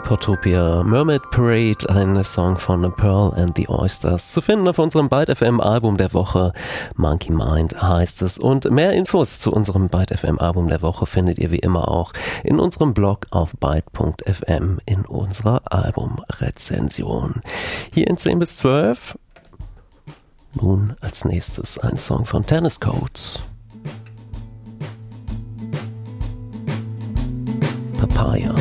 Chordtopia, Mermaid Parade, ein Song von Pearl and the Oysters, zu finden auf unserem Byte FM Album der Woche. Monkey Mind heißt es. Und mehr Infos zu unserem Byte FM Album der Woche findet ihr wie immer auch in unserem Blog auf byte.fm in unserer Albumrezension. Hier in 10 bis 12. Nun als nächstes ein Song von Tennis Coats. Papaya.